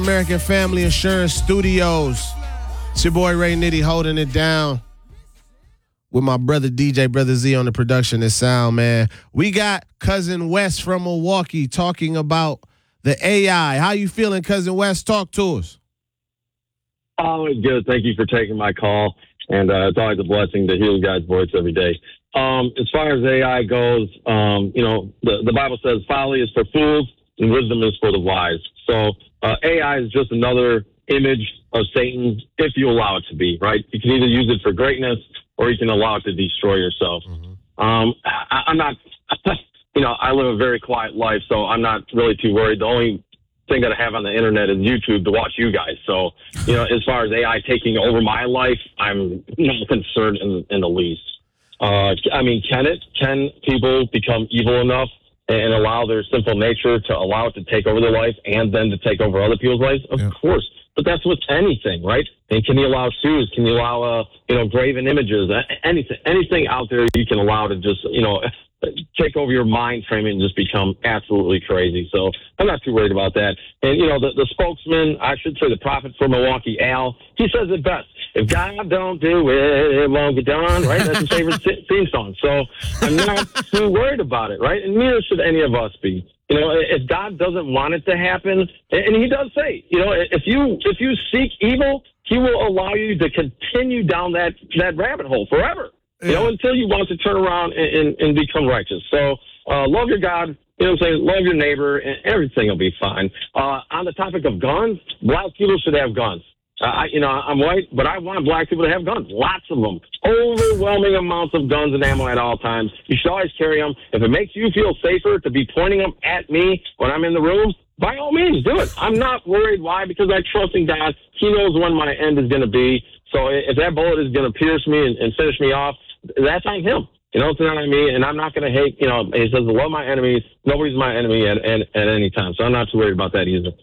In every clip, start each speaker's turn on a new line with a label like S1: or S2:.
S1: American Family Insurance Studios. It's your boy Ray Nitty holding it down with my brother DJ, Brother Z on the production and sound, man. We got Cousin Wes from Milwaukee talking about the AI. How you feeling, Cousin Wes? Talk to us.
S2: Always good. Thank you for taking my call. And it's always a blessing to hear you guys' voice every day. As far as AI goes, the Bible says folly is for fools and wisdom is for the wise. So AI is just another image of Satan if you allow it to be, right? You can either use it for greatness or you can allow it to destroy yourself. I'm not, I live a very quiet life, so I'm not really too worried. The only thing that I have on the internet is YouTube to watch you guys. So, as far as AI taking over my life, I'm not concerned in the least. Can people become evil enough and allow their sinful nature to allow it to take over their life and then to take over other people's lives? Of course. But that's with anything, right? And can you allow shoes? Can you allow, graven images? Anything out there you can allow to just, take over your mind frame and just become absolutely crazy. So I'm not too worried about that. And, the spokesman, I should say the prophet from Milwaukee, Al, he says it best. If God don't do it, it won't get done, right? That's his favorite theme song. So I'm not too worried about it, right? And neither should any of us be. If God doesn't want it to happen, and he does say, if you seek evil, he will allow you to continue down that rabbit hole forever, until you want to turn around and become righteous. So love your God, love your neighbor, and everything will be fine. On the topic of guns, black people should have guns. I'm white, but I want black people to have guns. Lots of them. Overwhelming amounts of guns and ammo at all times. You should always carry them. If it makes you feel safer to be pointing them at me when I'm in the room, by all means, do it. I'm not worried. Why? Because I trust in God. He knows when my end is going to be. So if that bullet is going to pierce me and finish me off, that's on him. It's not on me, and I'm not going to hate. He says, love my enemies. Nobody's my enemy at any time. So I'm not too worried about that either.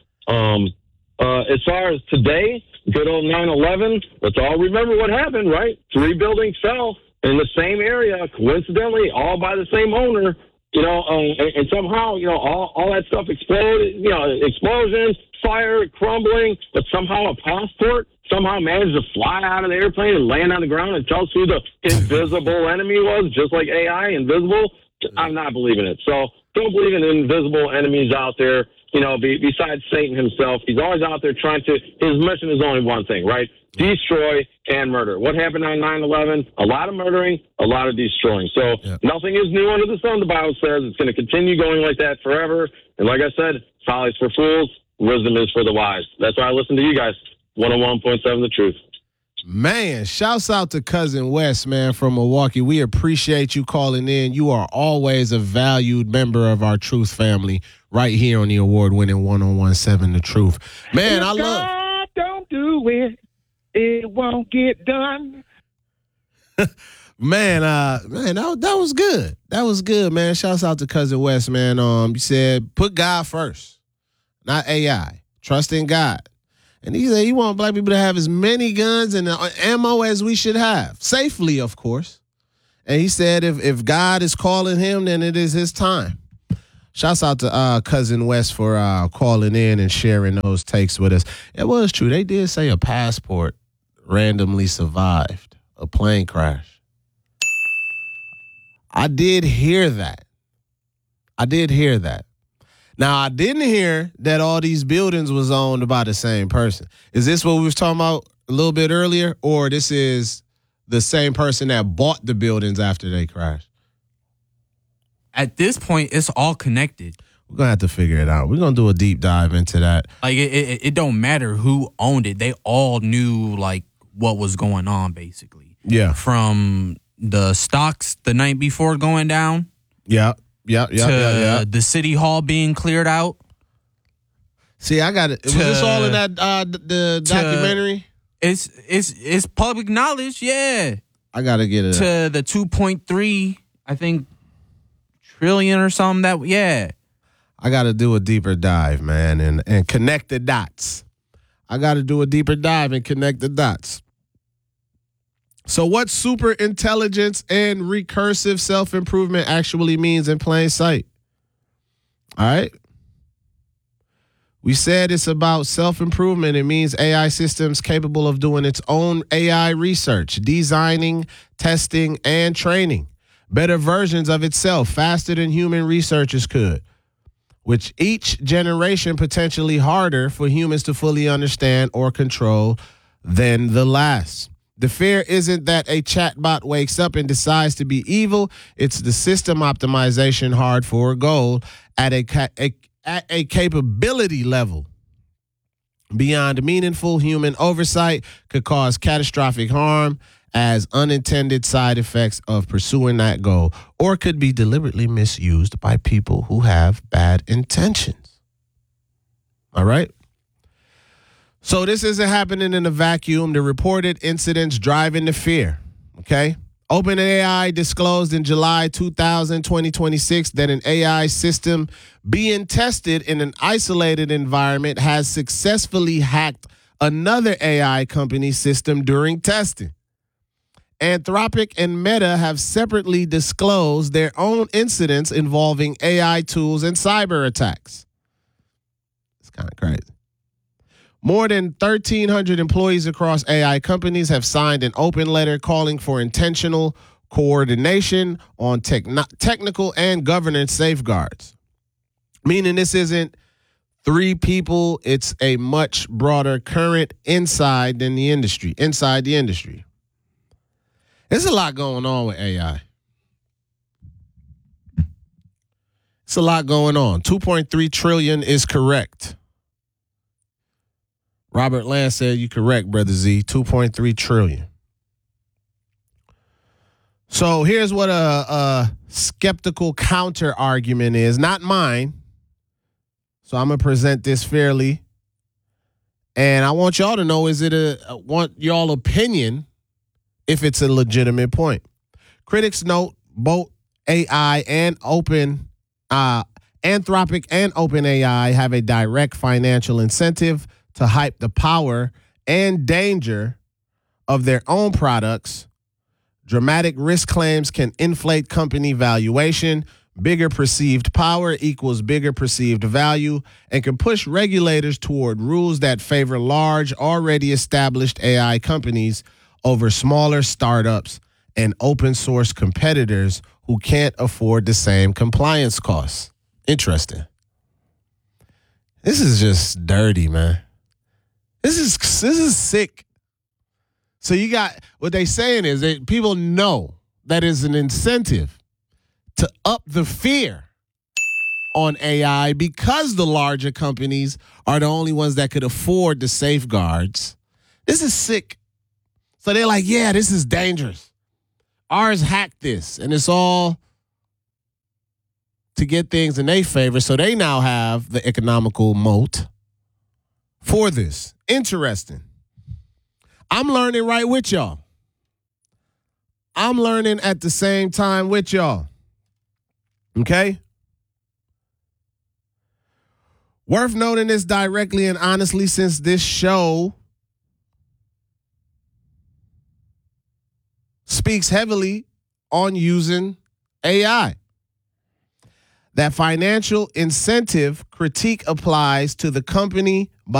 S2: As far as today, good old 9/11, let's all remember what happened, right? 3 buildings fell in the same area, coincidentally, all by the same owner, and somehow, all that stuff exploded, explosions, fire, crumbling, but somehow a passport somehow managed to fly out of the airplane and land on the ground and tell us who the invisible enemy was, just like AI, invisible. I'm not believing it. So don't believe in invisible enemies out there. Besides Satan himself, he's always out there his mission is only one thing, right? Destroy and murder. What happened on 9/11? A lot of murdering, a lot of destroying. So Nothing is new under the sun, the Bible says. It's going to continue going like that forever. And like I said, folly is for fools, wisdom is for the wise. That's why I listen to you guys. 101.7 The Truth.
S1: Man, shouts out to Cousin Wes, man, from Milwaukee. We appreciate you calling in. You are always a valued member of our Truth family right here on the award-winning 101.7 The Truth. Man, I love...
S3: God don't do it, it won't get done.
S1: Man, that was good. That was good, man. Shouts out to Cousin Wes, man. You said put God first, not AI. Trust in God. And he said he want black people to have as many guns and ammo as we should have. Safely, of course. And he said if God is calling him, then it is his time. Shouts out to Cousin Wes for calling in and sharing those takes with us. It was true. They did say a passport randomly survived a plane crash. I did hear that. Now, I didn't hear that all these buildings was owned by the same person. Is this what we was talking about a little bit earlier? Or this is the same person that bought the buildings after they crashed?
S4: At this point, it's all connected.
S1: We're going to have to figure it out. We're going to do a deep dive into that.
S4: Like, it don't matter who owned it. They all knew, like, what was going on, basically.
S1: Yeah.
S4: From the stocks the night before going down.
S1: Yeah.
S4: The city hall being cleared out.
S1: See, I got it. Was this all in that the documentary?
S4: It's public knowledge, yeah.
S1: I gotta get it.
S4: To the 2.3, I think, trillion or something.
S1: I gotta do a deeper dive, man, and connect the dots. I gotta do a deeper dive and connect the dots. So what super intelligence and recursive self-improvement actually means in plain sight? All right. We said it's about self-improvement. It means AI systems capable of doing its own AI research, designing, testing, and training better versions of itself faster than human researchers could, which each generation potentially harder for humans to fully understand or control than the last. The fear isn't that a chatbot wakes up and decides to be evil. It's the system optimization hard for a goal at a capability level beyond meaningful human oversight could cause catastrophic harm as unintended side effects of pursuing that goal, or could be deliberately misused by people who have bad intentions. All right? So this isn't happening in a vacuum. The reported incidents driving the fear, okay? OpenAI disclosed in July 2026 that an AI system being tested in an isolated environment has successfully hacked another AI company's system during testing. Anthropic and Meta have separately disclosed their own incidents involving AI tools and cyber attacks. It's kind of crazy. More than 1,300 employees across AI companies have signed an open letter calling for intentional coordination on technical and governance safeguards. Meaning this isn't 3 people, it's a much broader current inside the industry. There's a lot going on with AI. It's a lot going on. 2.3 trillion is correct. Robert Land said you correct, Brother Z. 2.3 trillion. So here's what a skeptical counter argument is. Not mine. So I'm going to present this fairly. And I want y'all to know, want y'all opinion if it's a legitimate point. Critics note both AI and Anthropic and OpenAI have a direct financial incentive to hype the power and danger of their own products. Dramatic risk claims can inflate company valuation. Bigger perceived power equals bigger perceived value and can push regulators toward rules that favor large, already established AI companies over smaller startups and open source competitors who can't afford the same compliance costs. Interesting. This is just dirty, man. This is sick. So you got what they saying is that people know that is an incentive to up the fear on AI because the larger companies are the only ones that could afford the safeguards. This is sick. So they're like, yeah, this is dangerous. Ours hacked this, and it's all to get things in their favor. So they now have the economical moat for this. Interesting. I'm learning right with y'all. I'm learning at the same time with y'all. Okay? Worth noting this directly and honestly, since this show speaks heavily on using AI. That financial incentive critique applies to the company